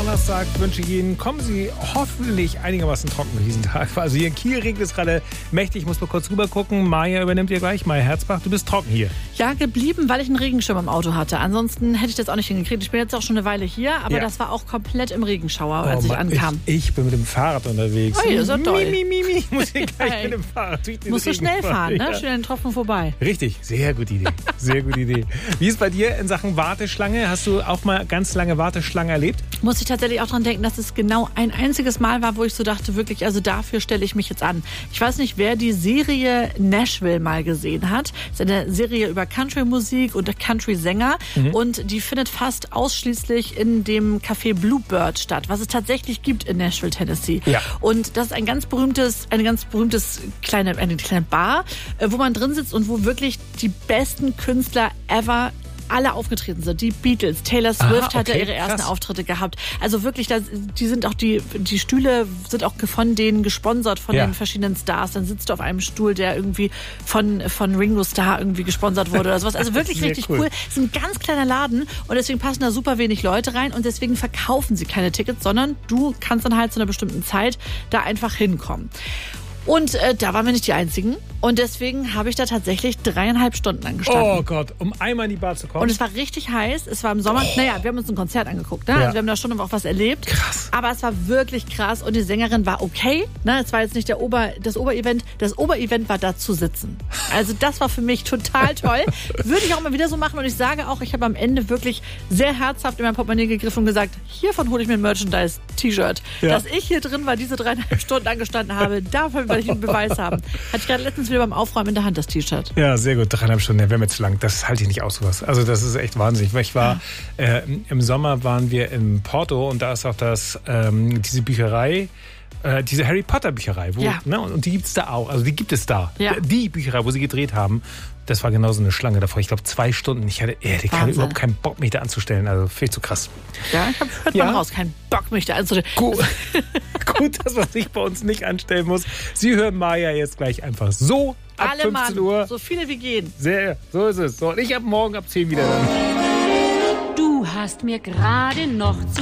Donnerstag wünsche ich Ihnen, kommen Sie hoffentlich einigermaßen trocken durch diesen Tag. Also hier in Kiel regnet es gerade mächtig. Ich muss mal kurz rüber gucken. Maja übernimmt ihr gleich. Maja Herzbach, du bist trocken hier. Ja, geblieben, weil ich einen Regenschirm im Auto hatte. Ansonsten hätte ich das auch nicht hingekriegt. Ich bin jetzt auch schon eine Weile hier, aber das war auch komplett im Regenschauer, als ich ankam. Ich bin mit dem Fahrrad unterwegs. Oh, das ist toll. Ich muss hier gleich mit dem Fahrrad durch den Musst du Regen schnell fahren, ne? Ja. Schnell den Tropfen vorbei. Richtig, sehr gute Idee. Sehr gute Idee. Wie ist bei dir in Sachen Warteschlange? Hast du auch mal ganz lange Warteschlange erlebt? Muss ich tatsächlich auch dran denken, dass es genau ein einziges Mal war, wo ich so dachte, wirklich, also dafür stelle ich mich jetzt an. Ich weiß nicht, wer die Serie Nashville mal gesehen hat. Das ist eine Serie über Country-Musik und Country-Sänger. Und die findet fast ausschließlich in dem Café Bluebird statt, was es tatsächlich gibt in Nashville, Tennessee. Ja. Und das ist eine ganz berühmtes kleine Bar, wo man drin sitzt und wo wirklich die besten Künstler ever alle aufgetreten sind. Die Beatles, Taylor Swift hat ja ihre ersten Auftritte gehabt. Also wirklich, die sind auch die Stühle sind auch von denen gesponsert, von den verschiedenen Stars. Dann sitzt du auf einem Stuhl, der irgendwie von Ringo Starr irgendwie gesponsert wurde oder sowas. Also wirklich richtig cool. Es ist ein ganz kleiner Laden und deswegen passen da super wenig Leute rein und deswegen verkaufen sie keine Tickets, sondern du kannst dann halt zu einer bestimmten Zeit da einfach hinkommen. Und da waren wir nicht die Einzigen. Und deswegen habe ich da tatsächlich 3,5 Stunden angestanden. Oh Gott, um einmal in die Bar zu kommen. Und es war richtig heiß. Es war im Sommer. Naja, wir haben uns ein Konzert angeguckt. Ne? Ja. Also wir haben da schon auch was erlebt. Krass. Aber es war wirklich krass. Und die Sängerin war okay. Ne? Es war jetzt nicht das Oberevent. Das Oberevent war da zu sitzen. Also das war für mich total toll. Würde ich auch mal wieder so machen. Und ich sage auch, ich habe am Ende wirklich sehr herzhaft in mein Portemonnaie gegriffen und gesagt, hiervon hole ich mir ein Merchandise-T-Shirt. Ja. Dass ich hier drin war, diese 3,5 Stunden angestanden habe, davon werde ich einen Beweis haben. Hatte ich gerade letztens wieder beim Aufräumen in der Hand, das T-Shirt. Ja, sehr gut. 3,5 Stunden, der wäre mir zu lang. Das halte ich nicht aus, sowas. Also das ist echt wahnsinnig. Ich war, im Sommer waren wir in Porto und da ist auch diese Bücherei, diese Harry Potter Bücherei. Ne, und die gibt es da auch. Also die gibt es da. Ja. Die Bücherei, wo sie gedreht haben. Das war genauso eine Schlange davor. Ich glaube 2 Stunden. Ich hatte überhaupt keinen Bock, mich da anzustellen. Also viel zu krass. Ja, hört man raus. Keinen Bock, mich da anzustellen. Gut, dass man sich bei uns nicht anstellen muss. Sie hören Maja jetzt gleich einfach so ab alle 15 Uhr. Mann, so viele wie gehen. So ist es. So, und ich ab morgen ab 10 wieder dann. Du hast mir gerade noch zu